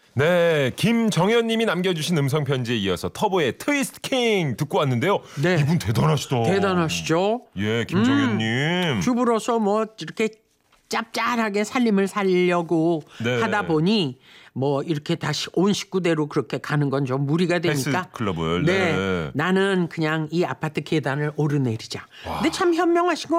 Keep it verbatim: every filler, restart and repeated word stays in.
네, 김정현님이 남겨주신 음성 편지에 이어서 터보의 트위스트 킹 듣고 왔는데요. 네. 이분 대단하시다. 대단하시죠? 예, 김정현님. 음, 주부로서 뭐 이렇게 짭짤하게 살림을 살려고 네. 하다 보니 뭐 이렇게 다시 온 식구대로 그렇게 가는 건 좀 무리가 되니까 헬스클럽을. 네, 네. 나는 그냥 이 아파트 계단을 오르내리자. 근데 참 현명하신 것